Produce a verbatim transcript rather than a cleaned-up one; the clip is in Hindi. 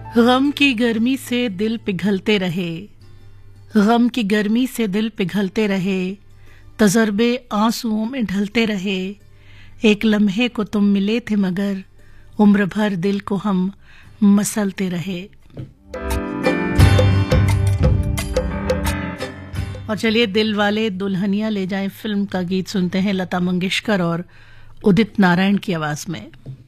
गम की गर्मी से दिल पिघलते रहे, गम की गर्मी से दिल पिघलते रहे, तजर्बे आंसुओं में ढलते रहे। एक लम्हे को तुम मिले थे मगर उम्र भर दिल को हम मसलते रहे। और चलिए दिल वाले दुल्हनिया ले जाएं फिल्म का गीत सुनते हैं लता मंगेशकर और उदित नारायण की आवाज में।